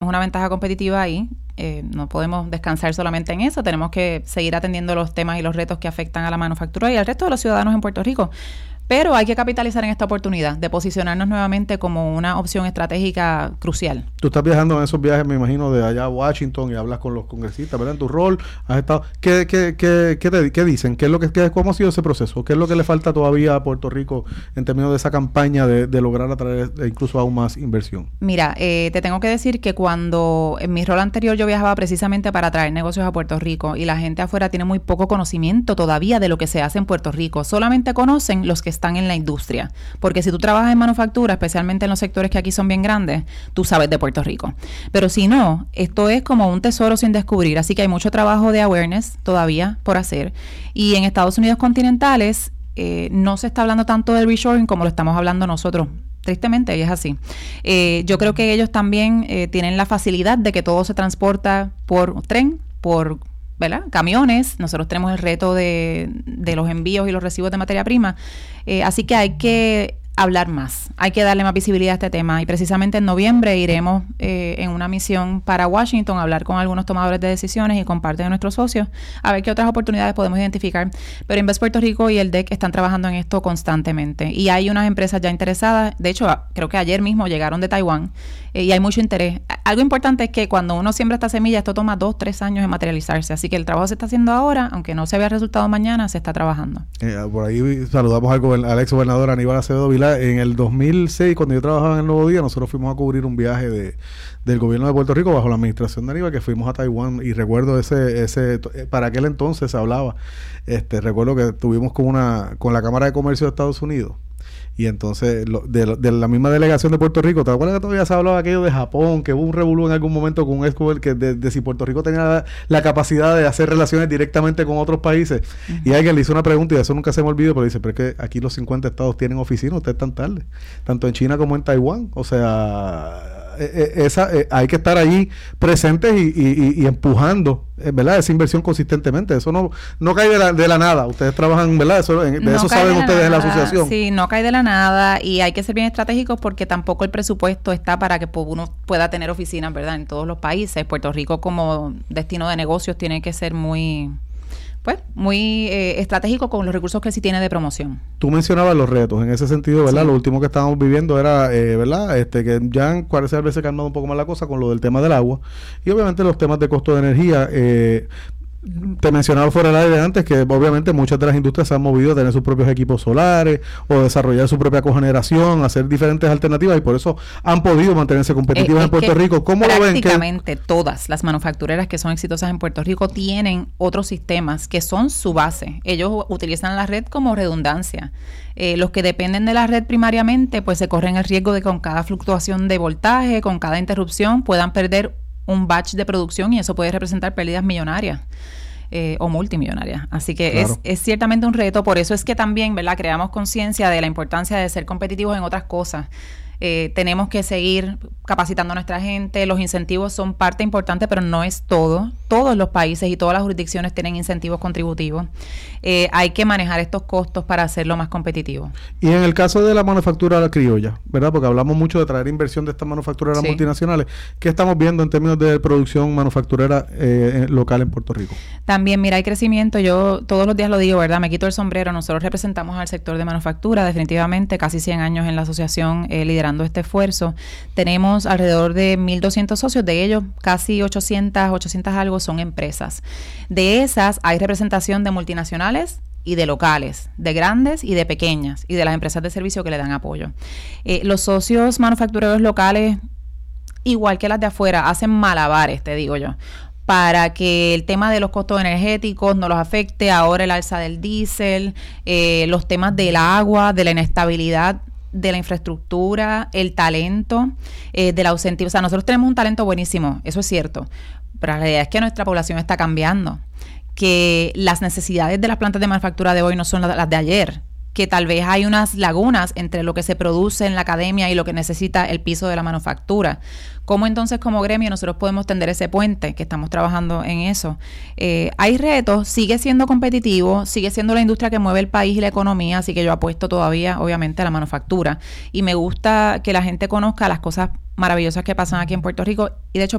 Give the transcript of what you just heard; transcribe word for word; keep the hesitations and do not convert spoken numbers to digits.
una ventaja competitiva ahí. Eh, no podemos descansar solamente en eso. Tenemos que seguir atendiendo los temas y los retos que afectan a la manufactura y al resto de los ciudadanos en Puerto Rico. Pero hay que capitalizar en esta oportunidad de posicionarnos nuevamente como una opción estratégica crucial. Tú estás viajando en esos viajes, me imagino, de allá a Washington y hablas con los congresistas, ¿verdad? En tu rol, has estado... ¿Qué, qué, qué, qué, te, qué dicen? ¿Qué es lo que, qué, ¿Cómo ha sido ese proceso? ¿Qué es lo que le falta todavía a Puerto Rico en términos de esa campaña de, de lograr atraer incluso aún más inversión? Mira, eh, te tengo que decir que cuando en mi rol anterior yo viajaba precisamente para traer negocios a Puerto Rico y la gente afuera tiene muy poco conocimiento todavía de lo que se hace en Puerto Rico. Solamente conocen los que están en la industria, porque si tú trabajas en manufactura, especialmente en los sectores que aquí son bien grandes, tú sabes de Puerto Rico. Pero si no, esto es como un tesoro sin descubrir, así que hay mucho trabajo de awareness todavía por hacer. Y en Estados Unidos continentales eh, no se está hablando tanto del reshoring como lo estamos hablando nosotros. Tristemente, y es así. Eh, yo creo que ellos también eh, tienen la facilidad de que todo se transporta por tren, por ¿verdad? Camiones. Nosotros tenemos el reto de, de los envíos y los recibos de materia prima. Eh, así que hay que hablar más, hay que darle más visibilidad a este tema y precisamente en noviembre iremos eh, en una misión para Washington a hablar con algunos tomadores de decisiones y con parte de nuestros socios a ver qué otras oportunidades podemos identificar. Pero Invest Puerto Rico y el D E C están trabajando en esto constantemente y hay unas empresas ya interesadas. De hecho, creo que ayer mismo llegaron de Taiwán eh, y hay mucho interés. Algo importante es que cuando uno siembra esta semilla, esto toma dos, tres años en materializarse, así que el trabajo se está haciendo ahora, aunque no se vea resultado mañana, se está trabajando. Eh, por ahí saludamos al, gober- al ex gobernador Aníbal Acevedo Vilá. En el dos mil seis, cuando yo trabajaba en el Nuevo Día, nosotros fuimos a cubrir un viaje de, del gobierno de Puerto Rico bajo la administración de Aníbal, que fuimos a Taiwán, y recuerdo ese, ese para aquel entonces se hablaba, este, recuerdo que estuvimos con una, con la Cámara de Comercio de Estados Unidos, y entonces lo, de, de la misma delegación de Puerto Rico, ¿te acuerdas que todavía se hablaba aquello de Japón, que hubo un revolú en algún momento con un ex que de, de si Puerto Rico tenía la, la capacidad de hacer relaciones directamente con otros países? Uh-huh. Y alguien le hizo una pregunta, y eso nunca se me olvidó, pero dice, pero es que aquí los cincuenta estados tienen oficinas, ustedes están tarde, tanto en China como en Taiwán. O sea, eh, esa, eh, hay que estar allí presentes y, y, y empujando, eh, ¿verdad? Esa inversión consistentemente. Eso no no cae de la, de la nada. Ustedes trabajan, ¿verdad? Eso, en, de no eso saben de ustedes en la asociación. Sí, no cae de la nada y hay que ser bien estratégicos porque tampoco el presupuesto está para que uno pueda tener oficinas, ¿verdad? En todos los países. Puerto Rico como destino de negocios tiene que ser muy... pues muy eh, estratégico con los recursos que sí tiene de promoción. Tú mencionabas los retos, en ese sentido, ¿verdad? Sí. Lo último que estábamos viviendo era, eh, ¿verdad? Este, que ya parece haberse calmado un poco más la cosa con lo del tema del agua y obviamente los temas de costo de energía. Eh, te mencionaba fuera del aire antes que obviamente muchas de las industrias se han movido a tener sus propios equipos solares o desarrollar su propia cogeneración, hacer diferentes alternativas y por eso han podido mantenerse competitivas eh, en Puerto Rico. ¿Cómo lo ven? Prácticamente todas las manufactureras que son exitosas en Puerto Rico tienen otros sistemas que son su base. Ellos utilizan la red como redundancia. Eh, los que dependen de la red primariamente pues se corren el riesgo de que con cada fluctuación de voltaje, con cada interrupción puedan perder un batch de producción y eso puede representar pérdidas millonarias eh, o multimillonarias. Así que claro. es, es ciertamente un reto. Por eso es que también, ¿verdad?, creamos conciencia de la importancia de ser competitivos en otras cosas. Eh, tenemos que seguir capacitando a nuestra gente. Los incentivos son parte importante, pero no es todo. Todos los países y todas las jurisdicciones tienen incentivos contributivos. Eh, hay que manejar estos costos para hacerlo más competitivo. Y en el caso de la manufactura criolla, ¿verdad? Porque hablamos mucho de traer inversión de estas manufactureras sí. multinacionales. ¿Qué estamos viendo en términos de producción manufacturera eh, local en Puerto Rico? También, mira, hay crecimiento. Yo todos los días lo digo, ¿verdad? Me quito el sombrero. Nosotros representamos al sector de manufactura, definitivamente, casi cien años en la asociación eh, liderando este esfuerzo. Tenemos alrededor de mil doscientos socios, de ellos casi ochocientas, ochocientas algo son empresas. De esas hay representación de multinacionales y de locales, de grandes y de pequeñas, y de las empresas de servicio que le dan apoyo. Eh, los socios manufactureros locales, igual que las de afuera, hacen malabares, te digo yo, para que el tema de los costos energéticos no los afecte. Ahora el alza del diésel, eh, los temas del agua, de la inestabilidad de la infraestructura, el talento, eh, del ausentivo. O sea, nosotros tenemos un talento buenísimo, eso es cierto, pero la realidad es que nuestra población está cambiando, que las necesidades de las plantas de manufactura de hoy no son las, las de ayer, que tal vez hay unas lagunas entre lo que se produce en la academia y lo que necesita el piso de la manufactura. ¿Cómo entonces como gremio nosotros podemos tender ese puente? Que estamos trabajando en eso. Eh, hay retos, sigue siendo competitivo, sigue siendo la industria que mueve el país y la economía, así que yo apuesto todavía, obviamente, a la manufactura. Y me gusta que la gente conozca las cosas maravillosas que pasan aquí en Puerto Rico y de hecho